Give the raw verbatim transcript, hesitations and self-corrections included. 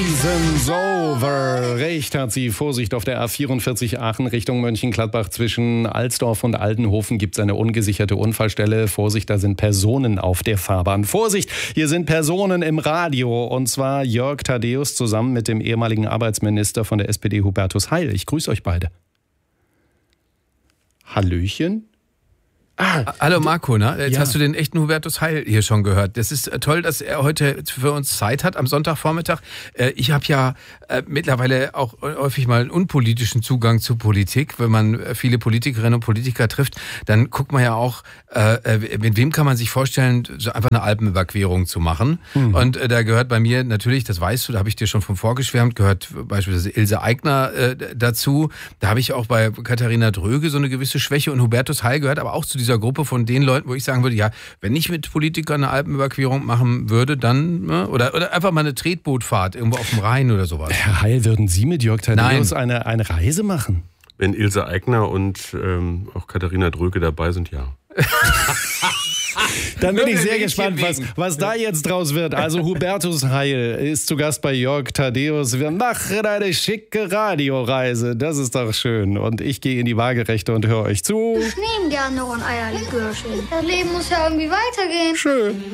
Season's over. Recht hat sie. Vorsicht, auf der A vierundvierzig Aachen Richtung Mönchengladbach zwischen Alsdorf und Aldenhofen gibt es eine ungesicherte Unfallstelle. Vorsicht, da sind Personen auf der Fahrbahn. Vorsicht, hier sind Personen im Radio. Und zwar Jörg Thaddeus zusammen mit dem ehemaligen Arbeitsminister von der S P D, Hubertus Heil. Ich grüße euch beide. Hallöchen? Ah, Hallo Marco, ne? Jetzt ja. hast du den echten Hubertus Heil hier schon gehört. Das ist toll, dass er heute für uns Zeit hat am Sonntagvormittag. Ich habe ja mittlerweile auch häufig mal einen unpolitischen Zugang zu Politik. Wenn man viele Politikerinnen und Politiker trifft, dann guckt man ja auch, mit wem kann man sich vorstellen, so einfach eine Alpenüberquerung zu machen. Mhm. Und da gehört bei mir natürlich, das weißt du, da habe ich dir schon von vorgeschwärmt, gehört beispielsweise Ilse Aigner dazu. Da habe ich auch bei Katharina Dröge so eine gewisse Schwäche. Und Hubertus Heil gehört aber auch zu dieser Gruppe von den Leuten, wo ich sagen würde, ja, wenn ich mit Politikern eine Alpenüberquerung machen würde, dann, ne, oder, oder einfach mal eine Tretbootfahrt irgendwo auf dem Rhein oder sowas. Herr Heil, würden Sie mit Jörg Thaddeus eine, eine Reise machen? Wenn Ilse Aigner und ähm, auch Katharina Dröge dabei sind, ja. Dann bin ich sehr gespannt, was, was da jetzt draus wird. Also Hubertus Heil ist zu Gast bei Jörg Thaddeus. Wir machen eine schicke Radioreise. Das ist doch schön. Und ich gehe in die Waagerechte und höre euch zu. Ich nehme gerne noch ein Eierlikörchen. Das Leben muss ja irgendwie weitergehen. Schön.